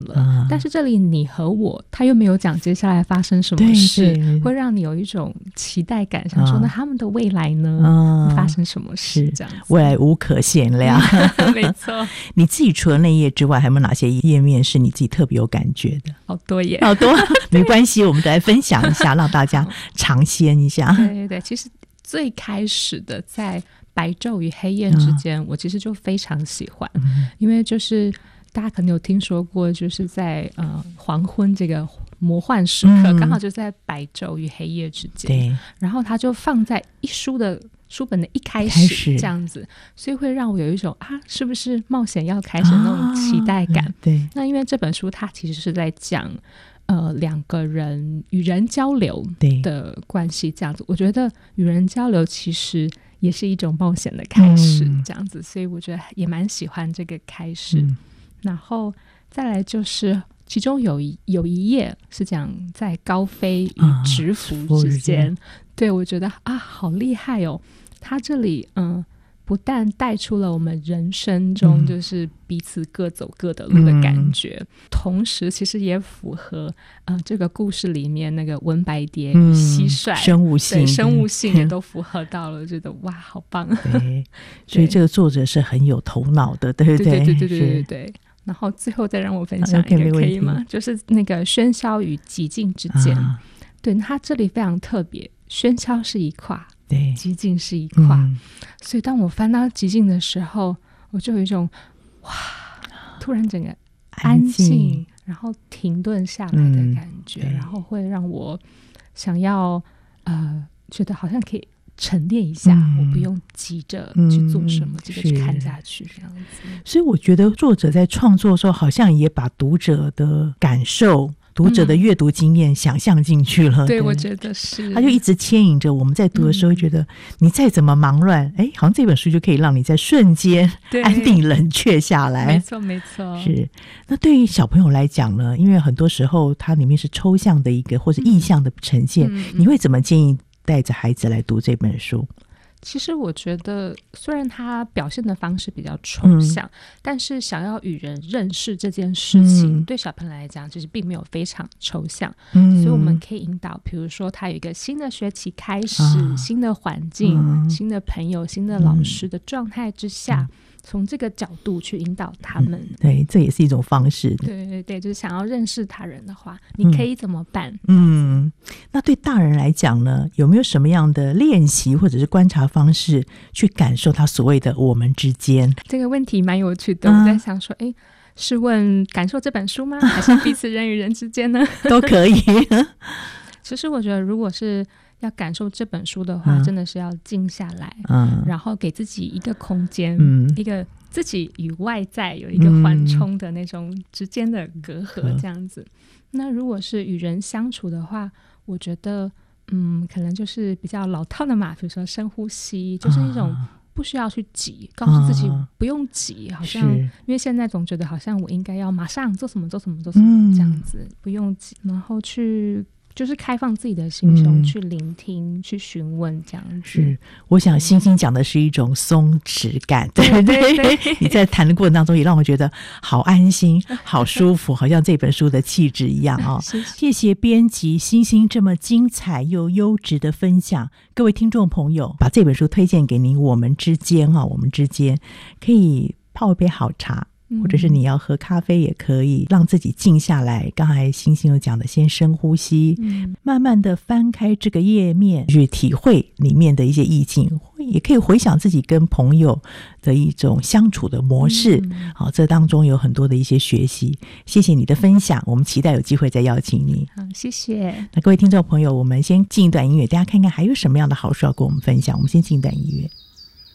了，但是这里你和我他又没有讲接下来发生什么事，会让你有一种期待感，想说那他们的未来呢，发生什么事，这样子未来无可限量没错。 你自己除了那页之外，还有没有哪些页面是你自己特别有感觉的？ 好多耶， 好多没关系，我们再来分享一下让大家尝鲜一下。 对对对，其实最开始的在白昼与黑夜之间，我其实就非常喜欢，因为就是大家可能有听说过，就是在黄昏这个魔幻时刻，刚好就在白昼与黑夜之间，对，然后它就放在书本的一开始这样子，所以会让我有一种是不是冒险要开始那种期待感。对，那因为这本书它其实是在讲两个人与人交流的关系这样子，我觉得与人交流其实也是一种冒险的开始这样子，所以我觉得也蛮喜欢这个开始。然后再来就是其中有一页是讲在高飞与直服之间，对，我觉得好厉害哦，他这里不但带出了我们人生中就是彼此各走各的路的感觉，同时其实也符合这个故事里面那个文白蝶与蟋蟀生物性也都符合到了，觉得哇好棒。 对，所以这个作者是很有头脑的，对不对？ 对。然后最后再让我分享一个可以吗？就是那个喧嚣与寂静之间，对，他这里非常特别，喧嚣是一块，对，寂静是一块，所以当我翻到寂静的时候，我就有一种哇，突然整个安静，然后停顿下来的感觉，然后会让我想要觉得好像可以沉淀一下，我不用急着去做什么，急着去看下去这样子。 所以我觉得作者在创作的时候，好像也把读者的感受、读者的阅读经验想象进去了。 对，我觉得是。 他就一直牵引着我们在读的时候，觉得你再怎么忙乱，好像这本书就可以让你在瞬间安定冷却下来。 没错，没错。 是。那对于小朋友来讲呢？因为很多时候它里面是抽象的一个或者意象的呈现，你会怎么建议带着孩子来读这本书？ 其实我觉得虽然他表现的方式比较抽象，但是想要与人认识这件事情，对小朋友来讲其实并没有非常抽象，所以我们可以引导，比如说他有一个新的学期开始，新的环境，新的朋友，新的老师的状态之下，从这个角度去引导他们。 对，这也是一种方式。 对对对，就是想要认识他人的话，你可以怎么办？ 那对大人来讲呢，有没有什么样的练习或者是观察方式去感受他所谓的我们之间？ 这个问题蛮有趣的，我在想说是问感受这本书吗？还是彼此人与人之间呢？ 都可以。 其实我觉得如果是要感受这本书的话，真的是要静下来，然后给自己一个空间，一个自己与外在有一个缓冲的那种之间的隔阂这样子。那如果是与人相处的话，我觉得可能就是比较老套的嘛，比如说深呼吸，就是一种不需要去急，告诉自己不用急，好像因为现在总觉得好像我应该要马上做什么做什么做什么这样子，不用急，然后去就是开放自己的心胸，去聆听，去询问这样子。 是，我想星星讲的是一种松弛感，对不对？你在谈的过程当中也让我觉得好安心好舒服，好像这本书的气质一样谢谢编辑星星这么精彩又优质的分享。各位听众朋友，把这本书推荐给您，我们之间可以泡一杯好茶，或者是你要喝咖啡也可以，让自己静下来。刚才星星有讲的，先深呼吸，慢慢的翻开这个页面，去体会里面的一些意境，也可以回想自己跟朋友的一种相处的模式。这当中有很多的一些学习。谢谢你的分享，我们期待有机会再邀请你。 谢谢。 那各位听众朋友，我们先进一段音乐，大家看看还有什么样的好书要跟我们分享。我们先进一段音乐。